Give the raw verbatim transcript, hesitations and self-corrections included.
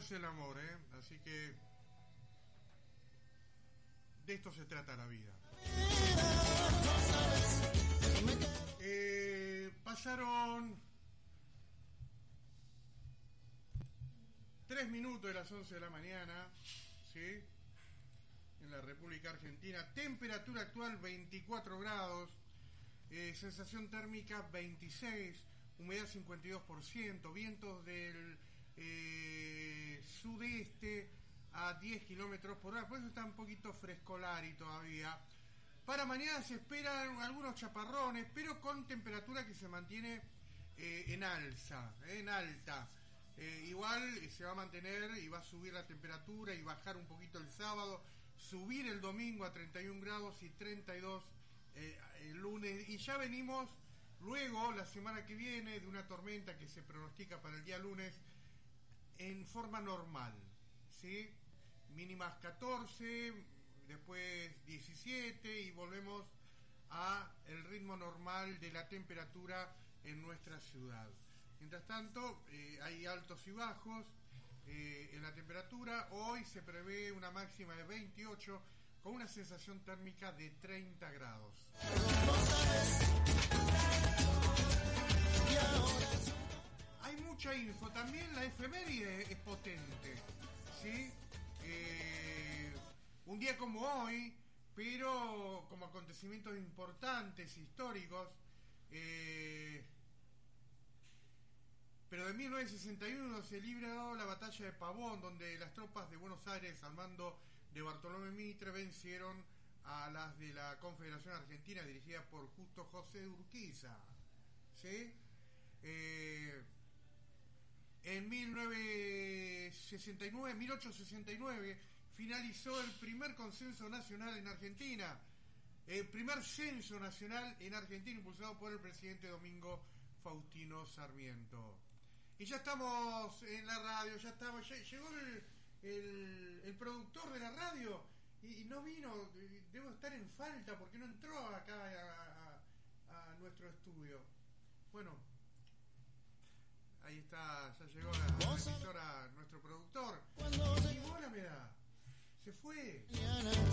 hace el amor, ¿eh? Así que de esto se trata la vida. Eh, pasaron tres minutos de las once de la mañana, ¿sí? En la República Argentina. Temperatura actual veinticuatro grados, eh, sensación térmica veintiséis, humedad cincuenta y dos por ciento, vientos del eh, sudeste a diez kilómetros por hora, por eso está un poquito frescolari todavía. Para mañana se esperan algunos chaparrones, pero con temperatura que se mantiene eh, en alza, eh, en alta. Eh, igual eh, se va a mantener y va a subir la temperatura y bajar un poquito el sábado, subir el domingo a treinta y un grados y treinta y dos eh, el lunes. Y ya venimos luego, la semana que viene, de una tormenta que se pronostica para el día lunes en forma normal, ¿sí? Mínimas catorce, después diecisiete y volvemos a el ritmo normal de la temperatura en nuestra ciudad. Mientras tanto, eh, hay altos y bajos eh, en la temperatura. Hoy se prevé una máxima de veintiocho con una sensación térmica de treinta grados. Hay mucha info, también la efeméride es potente, ¿sí? Eh, un día como hoy, pero como acontecimientos importantes, históricos, eh, pero de mil novecientos sesenta y uno se libró la batalla de Pavón, donde las tropas de Buenos Aires, al mando de Bartolomé Mitre, vencieron a las de la Confederación Argentina, dirigida por Justo José de Urquiza, ¿sí? Eh, en mil novecientos sesenta y nueve, mil ochocientos sesenta y nueve finalizó el primer consenso nacional en Argentina, el primer censo nacional en Argentina impulsado por el presidente Domingo Faustino Sarmiento. Y ya estamos en la radio, ya estamos, ya llegó el, el, el productor de la radio y, y no vino, debo estar en falta porque no entró acá a, a, a nuestro estudio. Bueno, ahí está, ya llegó la, la emisora, nuestro productor. Y bola me da, se fue.